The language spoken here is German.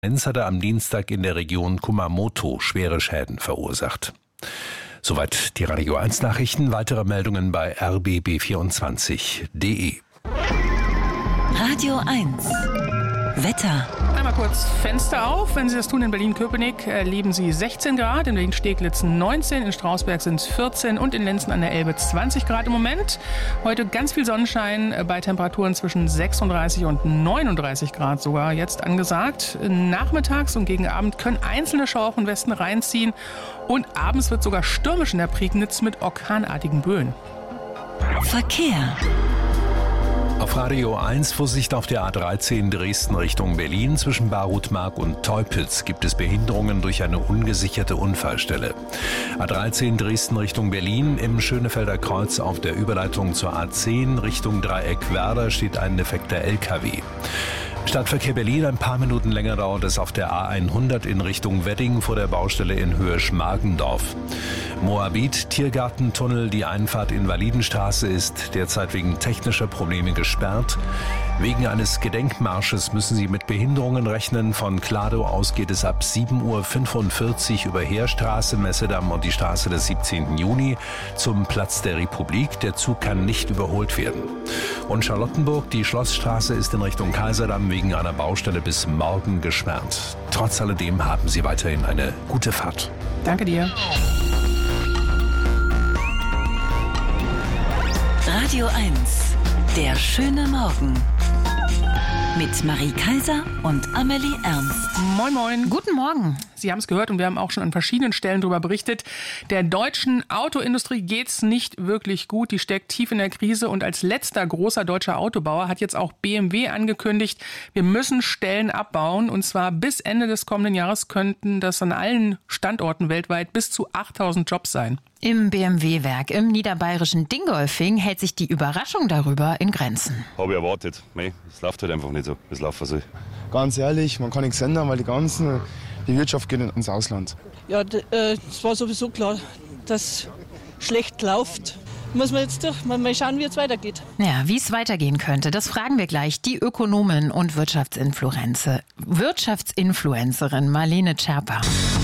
hatte am Dienstag in der Region Kumamoto schwere Schäden verursacht. Soweit die Radio 1 Nachrichten. Weitere Meldungen bei rbb24.de. Radio 1 Wetter. Einmal kurz Fenster auf. Wenn Sie das tun in Berlin-Köpenick, erleben Sie 16 Grad, in Berlin-Steglitz 19, in Strausberg sind es 14 und in Lenzen an der Elbe 20 Grad im Moment. Heute ganz viel Sonnenschein bei Temperaturen zwischen 36 und 39 Grad sogar jetzt angesagt. Nachmittags und gegen Abend können einzelne Schauer von Westen reinziehen und abends wird sogar stürmisch in der Prignitz mit orkanartigen Böen. Verkehr. Auf Radio 1 Vorsicht auf der A13 Dresden Richtung Berlin. Zwischen Barutmark und Teupitz gibt es Behinderungen durch eine ungesicherte Unfallstelle. A13 Dresden Richtung Berlin im Schönefelder Kreuz auf der Überleitung zur A10 Richtung Dreieck Werder steht ein defekter LKW. Stadtverkehr Berlin, ein paar Minuten länger dauert es auf der A100 in Richtung Wedding vor der Baustelle in Höhe Schmargendorf. Moabit, Tiergartentunnel, die Einfahrt Invalidenstraße ist derzeit wegen technischer Probleme gesperrt. Wegen eines Gedenkmarsches müssen Sie mit Behinderungen rechnen. Von Kladow aus geht es ab 7.45 Uhr über Heerstraße, Messedamm und die Straße des 17. Juni zum Platz der Republik. Der Zug kann nicht überholt werden. Und Charlottenburg, die Schlossstraße ist in Richtung Kaiserdamm wegen einer Baustelle bis morgen gesperrt. Trotz alledem haben Sie weiterhin eine gute Fahrt. Danke dir. Radio 1, der schöne Morgen. Mit Marie Kaiser und Amelie Ernst. Moin, moin. Guten Morgen. Sie haben es gehört und wir haben auch schon an verschiedenen Stellen darüber berichtet. Der deutschen Autoindustrie geht's nicht wirklich gut. Die steckt tief in der Krise und als letzter großer deutscher Autobauer hat jetzt auch BMW angekündigt, wir müssen Stellen abbauen und zwar bis Ende des kommenden Jahres könnten das an allen Standorten weltweit bis zu 8.000 Jobs sein. Im BMW-Werk im niederbayerischen Dingolfing hält sich die Überraschung darüber in Grenzen. Habe ich erwartet. Es läuft halt einfach nicht so, wie es laufen soll. Ganz ehrlich, man kann nichts ändern, weil die Wirtschaft geht ins Ausland. Ja, es war sowieso klar, dass schlecht läuft. Muss man jetzt mal schauen, wie es weitergeht. Ja, wie es weitergehen könnte, das fragen wir gleich die Ökonomin und Wirtschaftsinfluencerin Marlene Scherper.